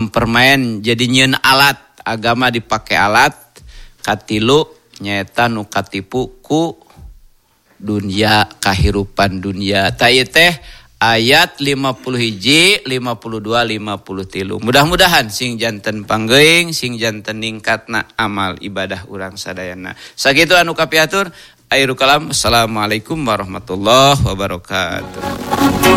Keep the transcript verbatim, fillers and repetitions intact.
mempermain jadi nyeun alat agama dipake alat katilu nyaeta nu katipu ku dunia kahirupan dunia ta ieu teh ayat lima puluh hiji, lima puluh dua, lima puluh tilu. Mudah-mudahan sing janten panggeuing sing janten ningkatna amal ibadah urang sadayana. Sakitu anu kapiatur akhirul kalam. Assalamualaikum warahmatullahi wabarakatuh.